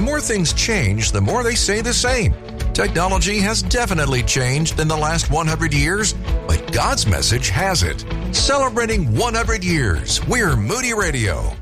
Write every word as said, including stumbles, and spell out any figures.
more things change, the more they stay the same. Technology has definitely changed in the last one hundred years, but God's message hasn't. Celebrating one hundred years, we're Moody Radio.